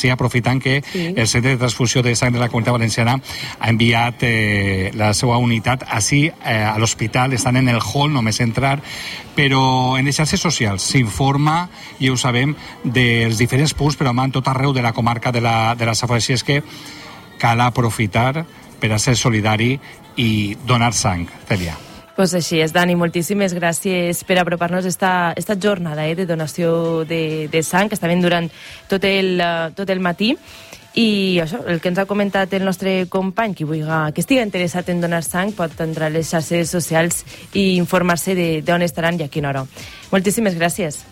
Sí, aprofitant que el Centre de Transfusió de Sang de la Comunitat Valenciana ha enviat la seva unitat així a l'hospital, estan en el hall, només entrar, però en les xarxes socials s'informa, i ho sabem, dels diferents punts, però en tot arreu de la comarca de la Safor. Així és que cal aprofitar per a ser solidari i donar sang, Cèlia. Pues així és, Dani, moltíssimes gràcies per apropar-nos esta jornada de donació de sang, que està ben durant tot el matí. I això, el que ens ha comentat el nostre company, que estigui interessat en donar sang, pot entrar a les xarxes socials i informar-se d'on estaran i a quina hora. Moltíssimes gràcies.